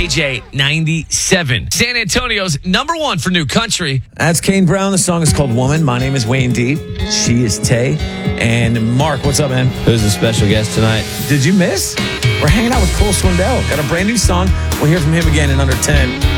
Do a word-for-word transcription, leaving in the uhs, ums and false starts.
K J ninety-seven. San Antonio's number one for new country. That's Kane Brown. The song is called Woman. My name is Wayne D. She is Tay. And Mark, what's up, man? Who's the special guest tonight? Did you miss? We're hanging out with Cole Swindell. Got a brand new song. We'll hear from him again in under ten.